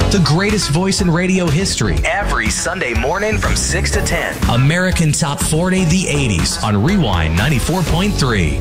The greatest voice in radio history. Every Sunday morning from 6 to 10. American Top 40, the 80s on Rewind 94.3.